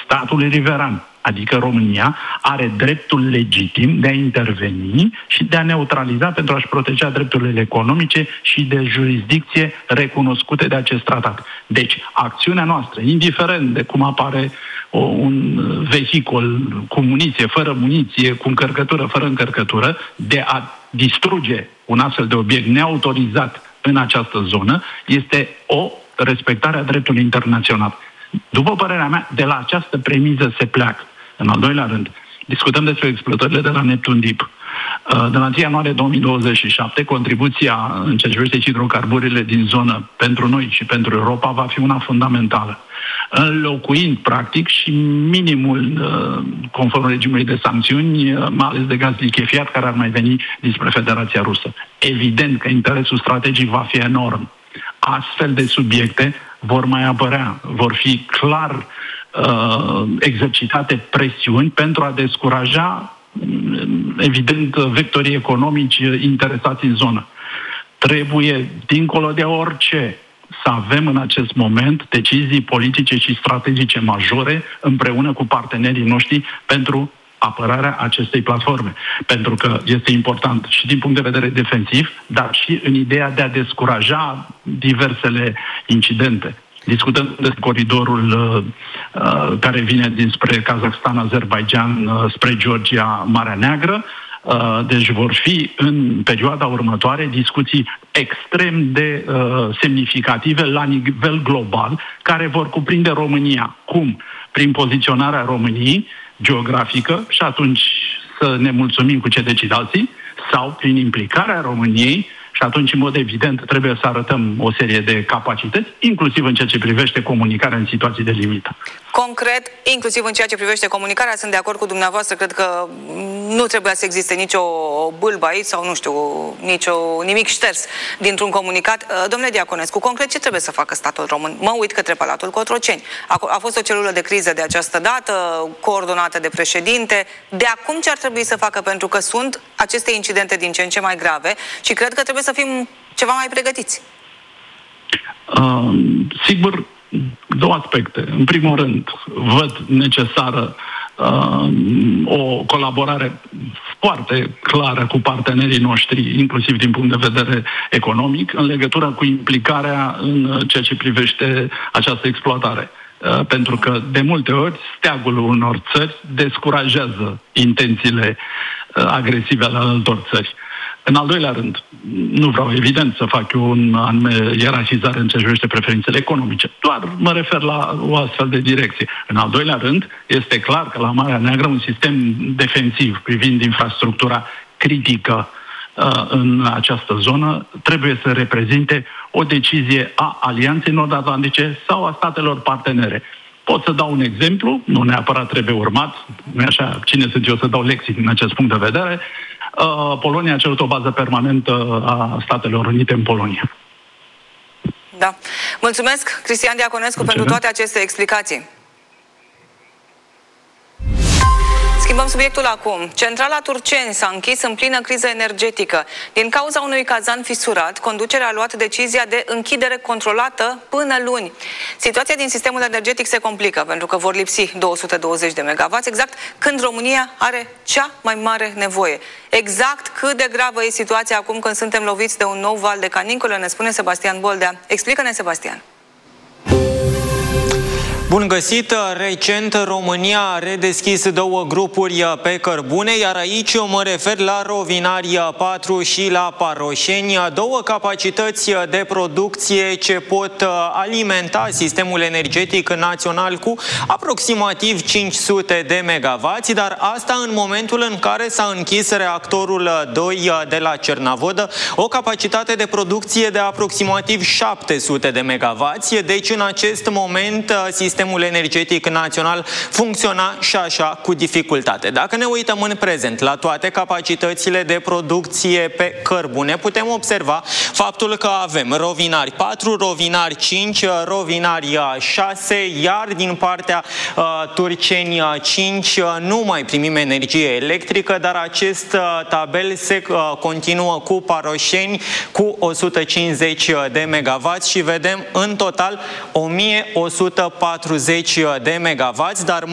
statul riveran, adică România, are dreptul legitim de a interveni și de a neutraliza pentru a-și proteja drepturile economice și de jurisdicție recunoscute de acest tratat. Deci, acțiunea noastră, indiferent de cum apare un vehicul cu muniție, cu încărcătură, fără încărcătură, de a distruge un astfel de obiect neautorizat în această zonă, este o respectare a dreptului internațional. După părerea mea, de la această premiză se pleacă. În al doilea rând, discutăm despre exploatările de la Neptun Deep. De la 1 ianuarie 2027, contribuția în ce privește hidrocarburile din zonă pentru noi și pentru Europa va fi una fundamentală, înlocuind practic și minimul conform regimului de sancțiuni, mai ales de gaz lichefiat, care ar mai veni dinspre Federația Rusă. Evident că interesul strategic va fi enorm. Astfel de subiecte vor mai apărea, vor fi clar exercitate presiuni pentru a descuraja, evident, vectorii economici interesați în zonă. Trebuie, dincolo de orice, să avem în acest moment decizii politice și strategice majore împreună cu partenerii noștri pentru apărarea acestei platforme. Pentru că este important și din punct de vedere defensiv, dar și în ideea de a descuraja diversele incidente. Discutăm despre coridorul care vine dinspre Kazakhstan, Azerbaijan, spre Georgia, Marea Neagră. Deci vor fi în perioada următoare discuții extrem de semnificative la nivel global, care vor cuprinde România. Cum? Prin poziționarea României geografică și atunci să ne mulțumim cu ce decid alții, sau prin implicarea României. Și atunci, în mod evident, trebuie să arătăm o serie de capacități, inclusiv în ceea ce privește comunicarea în situații de limită. Concret, inclusiv în ceea ce privește comunicarea, sunt de acord cu dumneavoastră, cred că nu trebuia să existe nicio bâlbă aici sau, nu știu, nimic șters dintr-un comunicat. Domnule Diaconescu, concret, ce trebuie să facă statul român? Mă uit către Palatul Cotroceni. A fost o celulă de criză de această dată, coordonată de președinte. De acum ce ar trebui să facă? Pentru că sunt aceste incidente din ce în ce mai grave și cred că trebuie să fim ceva mai pregătiți. Sigur, două aspecte. În primul rând, văd necesară o colaborare foarte clară cu partenerii noștri, inclusiv din punct de vedere economic, în legătură cu implicarea în ceea ce privește această exploatare. Pentru că, de multe ori, steagul unor țări descurajează intențiile agresive ale altor țări. În al doilea rând, nu vreau evident să fac eu un anume ierarhizare în ce privește preferințele economice, doar mă refer la o astfel de direcție. În al doilea rând, este clar că la Marea Neagră un sistem defensiv privind infrastructura critică în această zonă trebuie să reprezinte o decizie a Alianței Nord-Atlantice sau a statelor partenere. Pot să dau un exemplu, nu neapărat trebuie urmat, nu e așa, cine sunt eu să dau lecții din acest punct de vedere. Polonia a cerut o bază permanentă a Statelor Unite în Polonia. Da. Mulțumesc, Cristian Diaconescu, pentru toate aceste explicații. Schimbăm subiectul acum. Centrala Turceni s-a închis în plină criză energetică. Din cauza unui cazan fisurat, conducerea a luat decizia de închidere controlată până luni. Situația din sistemul energetic se complică pentru că vor lipsi 220 de megawatts, exact când România are cea mai mare nevoie. Exact cât de gravă e situația acum când suntem loviți de un nou val de canicule, ne spune Sebastian Boldea. Explică-ne, Sebastian. Bun găsit! Recent, România a redeschis două grupuri pe cărbune, iar aici eu mă refer la Rovinari 4 și la Paroșeni, două capacități de producție ce pot alimenta sistemul energetic național cu aproximativ 500 de megawatts, dar asta în momentul în care s-a închis reactorul 2 de la Cernavodă, o capacitate de producție de aproximativ 700 de megawatts, deci în acest moment sistemul energetic național funcționa și așa cu dificultate. Dacă ne uităm în prezent la toate capacitățile de producție pe cărbune, putem observa faptul că avem Rovinari 4, Rovinari 5, Rovinari 6, iar din partea Turceni 5 nu mai primim energie electrică, dar acest tabel se continuă cu Paroșeni cu 150 de megawatts și vedem în total 1140 de megawatts, dar